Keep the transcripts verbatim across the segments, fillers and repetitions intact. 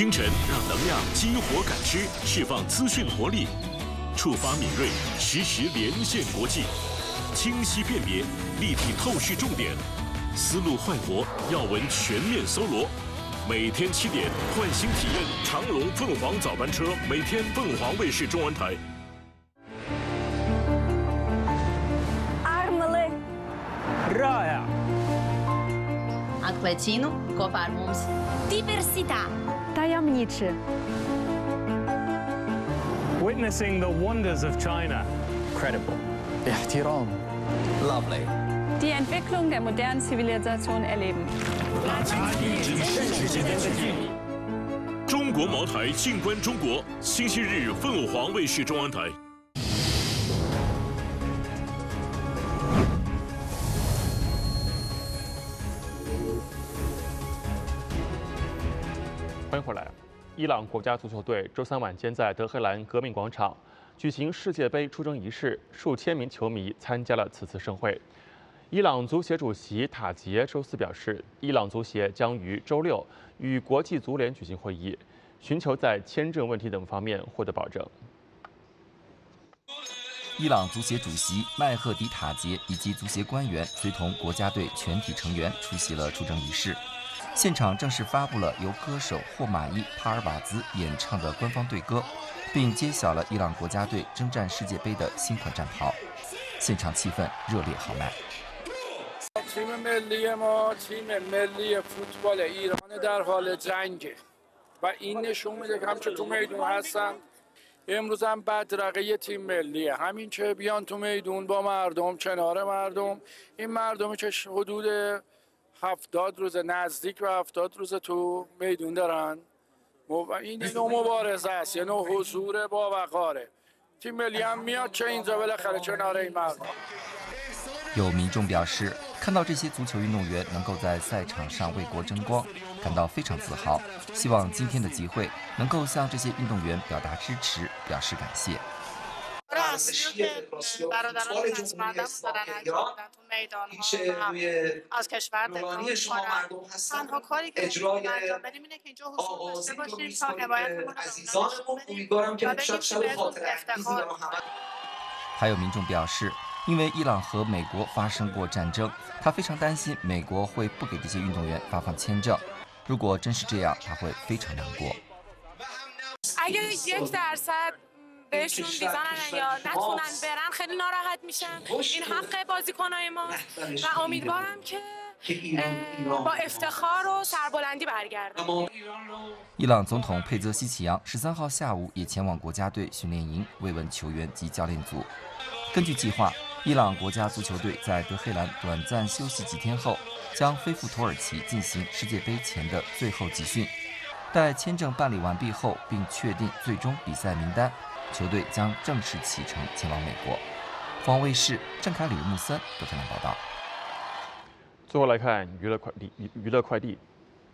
清晨让能量激活感知，释放资讯活力，触发敏锐，实时连线国际，清晰辨别，立体透视重点，思路焕活，要闻全面搜罗。每天七点，换新体验长龙凤凰早班车，每天凤凰卫视中文台。 رائع. Atklēcinu kopā ar mums. Diversità. Tajemniczy. Witnessing the wonders of China. Credible. احترام. Lovely. Die Entwicklung der modernen Zivilisation erleben. 中国茅台，静观中国。星期日，凤凰卫视中文台。 欢迎回来。伊朗国家足球队周三晚间在德黑兰革命广场举行世界杯出征仪式，数千名球迷参加了此次盛会。伊朗足协主席塔杰周四表示，伊朗足协将于周六与国际足联举行会议，寻求在签证问题等方面获得保证。 伊朗足协主席麦赫迪塔杰以及足协官员随同国家队全体成员出席了出征仪式。现场正式发布了由歌手霍马伊·帕尔瓦兹演唱的官方队歌，并揭晓了伊朗国家队征战世界杯的新款战袍。现场气氛热烈豪迈。 تیم ملی ما تیم ملی فوتبال ایران در حال جنگه و این نشون میده که همچون تو میدون هستن امروز هم بدرقه تیم ملیه همین که بیان تو میدون با مردم کنار مردم این مردمی که حدود هفتاد روز نزدیک به هفتاد روز تو میدون دارن این نوع مبارزه است یه نوع حضور با وقاره تیم ملی هم میاد چه اینجا بالاخره کنار این مردم 有民众表示，看到这些足球运动员能够在赛场上为国争光，感到非常自豪。希望今天的集会能够向这些运动员表达支持，表示感谢。 از کشور دفاع می‌کنن. تنها کاری که می‌تونیم انجام بدیم اینه که اینجا حضور داشته باشیم تا حمایتمون رو امیدوارم که امشب شب خاطره افتخار 还有民众表示，因为伊朗和美国发生过战争，他非常担心美国会不给这些运动员发放签证。如果真是这样，他会非常难过。 اگه یک درصد بهشون ویزا ندن یا نتونن برن خیلی ناراحت میشن این حق بازیکنای ماست و امیدوارم که با افتخار و سربلندی برگردن 伊朗总统佩泽西奇扬十三号下午也前往国家队训练营慰问球员及教练组。根据计划，伊朗国家足球队在德黑兰短暂休息几天后，将飞赴土耳其进行世界杯前的最后集训。待签证办理完毕后，并确定最终比赛名单，球队将正式启程前往美国。凤凰卫视郑凯礼、木森德黑兰报道。 最后来看娱乐快递，娱乐快递。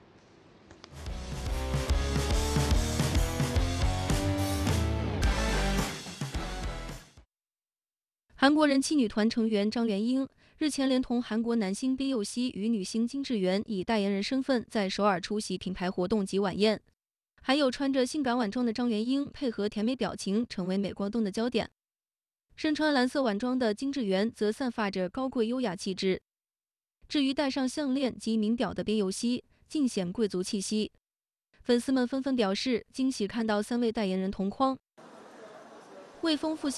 韩国人气女团成员张元英日前连同韩国男星彬佑熙与女星金智媛以代言人身份在首尔出席品牌活动及晚宴，还有穿着性感晚装的张元英配合甜美表情成为镁光灯的焦点。身穿蓝色晚装的金智媛则散发着高贵优雅气质。至于戴上项链及名表的彬佑熙，尽显贵族气息。粉丝们纷纷表示惊喜看到三位代言人同框，为丰富